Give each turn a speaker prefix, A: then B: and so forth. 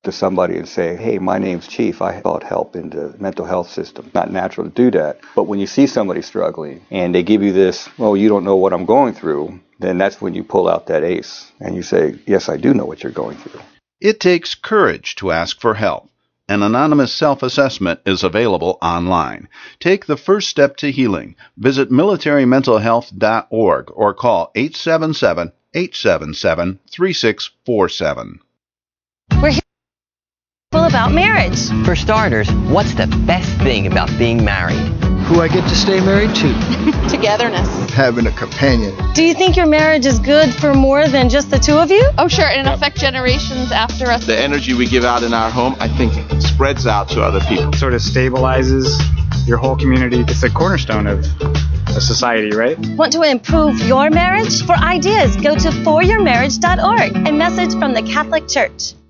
A: to somebody and say, hey, my name's Chief, I sought help in the mental health system. Not natural to do that. But when you see somebody struggling and they give you this, well, you don't know what I'm going through, then that's when you pull out that ace and you say, yes, I do know what you're going through.
B: It takes courage to ask for help. An anonymous self-assessment is available online. Take the first step to healing. Visit militarymentalhealth.org or call 877-877-3647.
C: We're here about marriage.
D: For starters, what's the best thing about being married?
E: Who I get to stay married to.
F: Togetherness.
E: Having a companion.
C: Do you think your marriage is good for more than just the two of you?
F: Oh, sure, and it'll affect generations after us.
G: The energy we give out in our home, I think, spreads out to other people.
H: Sort of stabilizes your whole community. It's a cornerstone of a society, right?
C: Want to improve your marriage? For ideas, go to foryourmarriage.org, a message from the Catholic Church.